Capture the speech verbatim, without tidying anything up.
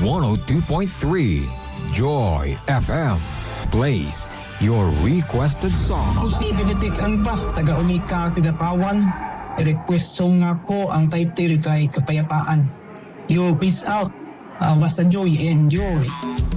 one oh two point three. Joy F M plays your requested song. Posibility kan pa, taga-unika, taga-pawan. I-request song ako ang title kay Kapayapaan. Yo, peace out. Uh, basta Joy, enjoy.